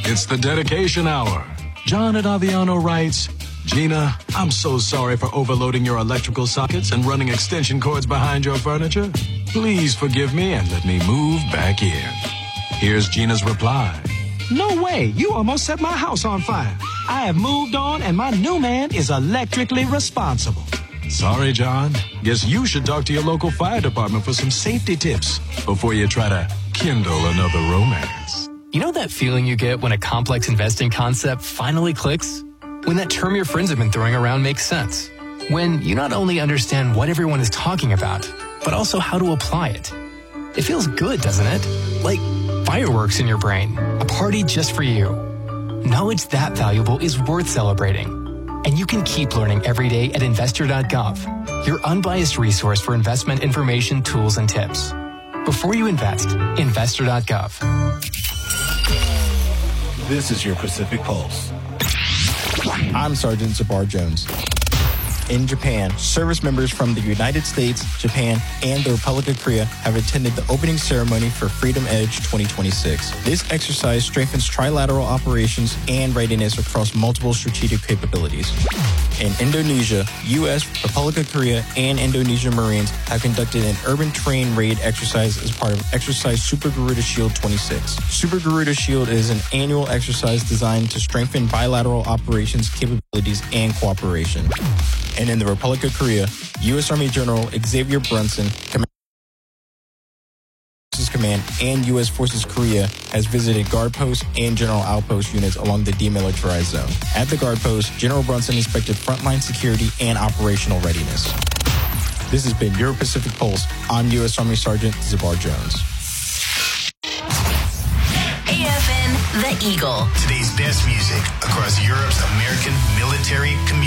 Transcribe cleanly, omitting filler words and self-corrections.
It's the dedication hour. John at Aviano writes, Gina, I'm so sorry for overloading your electrical sockets and running extension cords behind your furniture. Please forgive me and let me move back in. Here's Gina's reply. No way. You almost set my house on fire. I have moved on and my new man is electrically responsible. Sorry, John. Guess you should talk to your local fire department for some safety tips before you try to kindle another romance. You know that feeling you get when a complex investing concept finally clicks? When that term your friends have been throwing around makes sense? When you not only understand what everyone is talking about, but also how to apply it? It feels good, doesn't it? Like fireworks in your brain, a party just for you. Knowledge that valuable is worth celebrating. And you can keep learning every day at investor.gov, your unbiased resource for investment information, tools, and tips. Before you invest, investor.gov. This is your Pacific Pulse. I'm Sergeant Zabar Jones. In Japan, service members from the United States, Japan, and the Republic of Korea have attended the opening ceremony for Freedom Edge 2026. This exercise strengthens trilateral operations and readiness across multiple strategic capabilities. In Indonesia, U.S., Republic of Korea, and Indonesian Marines have conducted an urban terrain raid exercise as part of Exercise Super Garuda Shield 26. Super Garuda Shield is an annual exercise designed to strengthen bilateral operations, capabilities, and cooperation. And in the Republic of Korea, U.S. Army General Xavier Brunson, Command, and U.S. Forces Korea has visited guard posts and general outpost units along the demilitarized zone. At the guard post, General Brunson inspected frontline security and operational readiness. This has been your Pacific Pulse. I'm U.S. Army Sergeant Zabar Jones. AFN The Eagle. Today's best music across Europe's American military community.